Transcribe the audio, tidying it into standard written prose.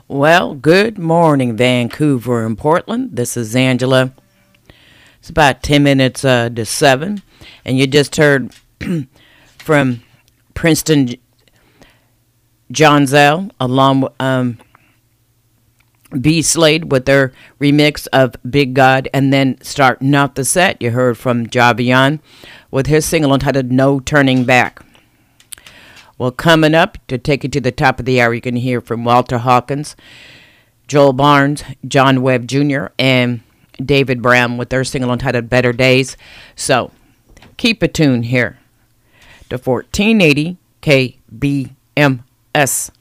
Well, good morning, Vancouver and Portland. This is Angela. It's about 10 minutes to 7. And you just heard from Princeton John Zell along with B. Slade with their remix of Big God. And then starting off the set, you heard from Javion with his single entitled No Turning Back. Well, coming up to take you to the top of the hour, you can hear from Walter Hawkins, Joel Barnes, John Webb Jr., and David Brown with their single entitled Better Days. So keep it tuned here to 1480 KBMS.